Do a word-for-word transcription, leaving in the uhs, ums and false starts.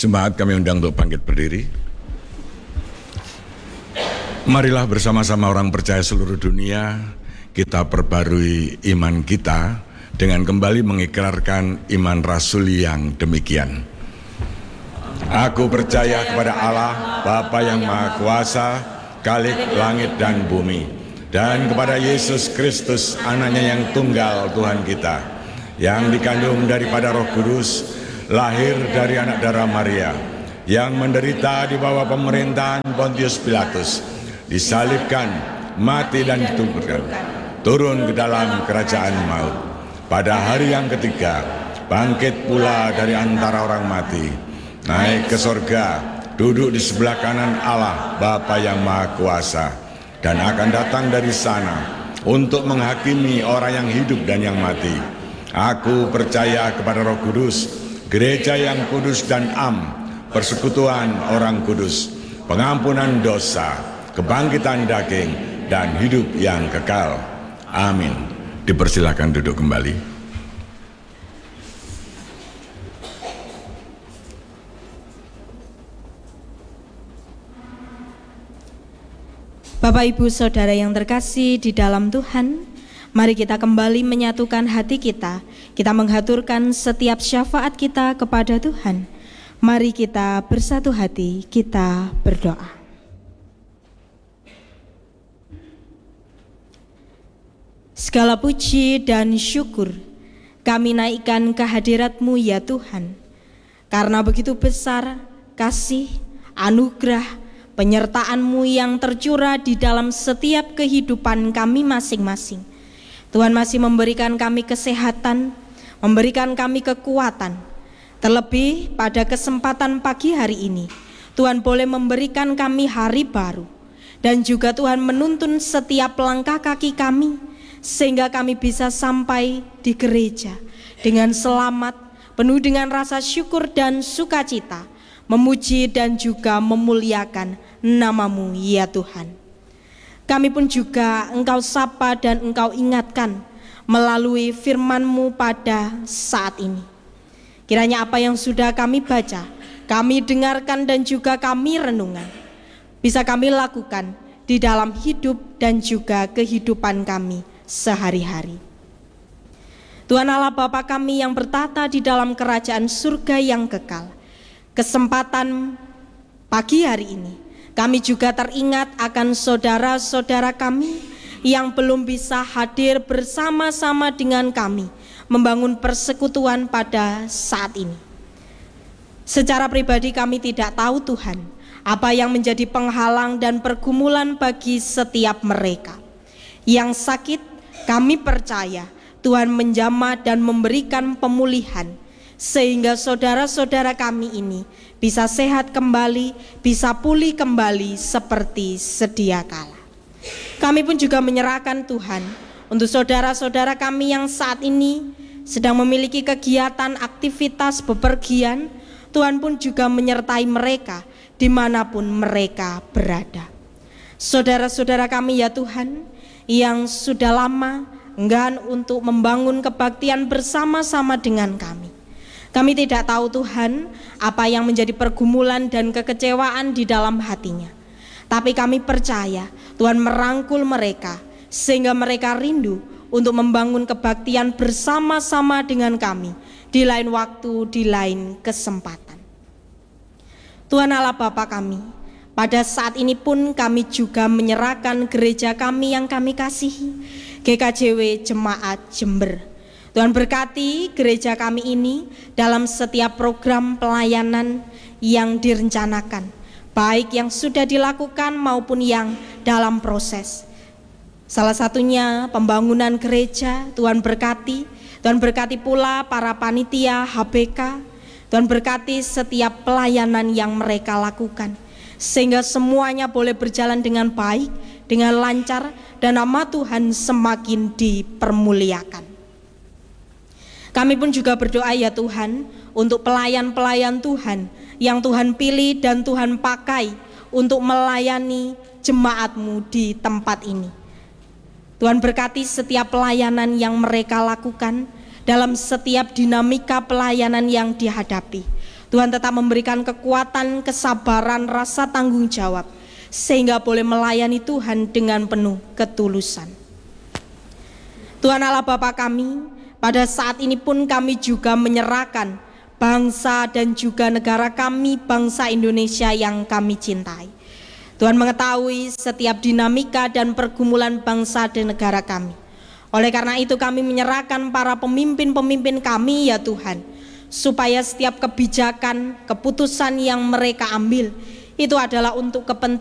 Jemaat kami undang untuk bangkit berdiri. Marilah bersama-sama orang percaya seluruh dunia kita perbarui iman kita dengan kembali mengikrarkan iman rasuli yang demikian. Aku percaya kepada Allah, Bapa yang Maha Kuasa, Khalik langit dan bumi, dan kepada Yesus Kristus, anaknya yang tunggal Tuhan kita, yang dikandung daripada Roh Kudus, lahir dari anak darah Maria, yang menderita di bawah pemerintahan Pontius Pilatus, disalibkan, mati dan dikuburkan, turun ke dalam kerajaan maut. Pada hari yang ketiga, bangkit pula dari antara orang mati, naik ke sorga, duduk di sebelah kanan Allah, Bapa yang Maha Kuasa, dan akan datang dari sana untuk menghakimi orang yang hidup dan yang mati. Aku percaya kepada Roh Kudus, gereja yang kudus dan am, persekutuan orang kudus, pengampunan dosa, kebangkitan daging, dan hidup yang kekal. Amin. Dipersilakan duduk kembali. Bapak Ibu Saudara yang terkasih di dalam Tuhan, mari kita kembali menyatukan hati kita. Kita menghaturkan setiap syafaat kita kepada Tuhan. Mari kita bersatu hati, kita berdoa. Segala puji dan syukur kami naikkan ke hadirat-Mu ya Tuhan. Karena begitu besar kasih, anugerah, penyertaan-Mu yang tercurah di dalam setiap kehidupan kami masing-masing. Tuhan masih memberikan kami kesehatan, memberikan kami kekuatan. Terlebih pada kesempatan pagi hari ini, Tuhan boleh memberikan kami hari baru. Dan juga Tuhan menuntun setiap langkah kaki kami, sehingga kami bisa sampai di gereja dengan selamat, penuh dengan rasa syukur dan sukacita, memuji dan juga memuliakan nama-Mu ya Tuhan. Kami pun juga Engkau sapa dan Engkau ingatkan melalui firman-Mu pada saat ini. Kiranya apa yang sudah kami baca, kami dengarkan dan juga kami renungan, bisa kami lakukan di dalam hidup dan juga kehidupan kami sehari-hari. Tuhan Allah Bapa kami yang bertata di dalam kerajaan surga yang kekal, kesempatan pagi hari ini kami juga teringat akan saudara-saudara kami yang belum bisa hadir bersama-sama dengan kami membangun persekutuan pada saat ini. Secara pribadi kami tidak tahu Tuhan apa yang menjadi penghalang dan pergumulan bagi setiap mereka. Yang sakit kami percaya Tuhan menjamah dan memberikan pemulihan, sehingga saudara-saudara kami ini bisa sehat kembali, bisa pulih kembali seperti sedia kala. Kami pun juga menyerahkan Tuhan untuk saudara-saudara kami yang saat ini sedang memiliki kegiatan aktivitas bepergian. Tuhan pun juga menyertai mereka dimanapun mereka berada. Saudara-saudara kami ya Tuhan, yang sudah lama enggan untuk membangun kebaktian bersama-sama dengan kami. Kami tidak tahu Tuhan apa yang menjadi pergumulan dan kekecewaan di dalam hatinya. Tapi kami percaya Tuhan merangkul mereka sehingga mereka rindu untuk membangun kebaktian bersama-sama dengan kami di lain waktu, di lain kesempatan. Tuhan Allah Bapa kami, pada saat ini pun kami juga menyerahkan gereja kami yang kami kasihi, G K J W Jemaat Jember. Tuhan berkati gereja kami ini dalam setiap program pelayanan yang direncanakan, baik yang sudah dilakukan maupun yang dalam proses. Salah satunya pembangunan gereja, Tuhan berkati. Tuhan berkati pula para panitia H B K. Tuhan berkati setiap pelayanan yang mereka lakukan, sehingga semuanya boleh berjalan dengan baik, dengan lancar, dan nama Tuhan semakin dipermuliakan. Kami pun juga berdoa ya Tuhan untuk pelayan-pelayan Tuhan yang Tuhan pilih dan Tuhan pakai untuk melayani jemaat-Mu di tempat ini. Tuhan berkati setiap pelayanan yang mereka lakukan dalam setiap dinamika pelayanan yang dihadapi. Tuhan tetap memberikan kekuatan, kesabaran, rasa tanggung jawab, sehingga boleh melayani Tuhan dengan penuh ketulusan. Tuhan Allah Bapa kami, pada saat ini pun kami juga menyerahkan bangsa dan juga negara kami, bangsa Indonesia yang kami cintai. Tuhan mengetahui setiap dinamika dan pergumulan bangsa dan negara kami. Oleh karena itu kami menyerahkan para pemimpin-pemimpin kami ya Tuhan, supaya setiap kebijakan, keputusan yang mereka ambil itu adalah untuk kepentingan